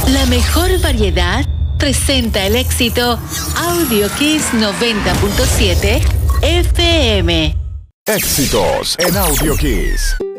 La mejor variedad presenta el éxito Audio Kiss 90.7 FM. Éxitos en Audio Kiss.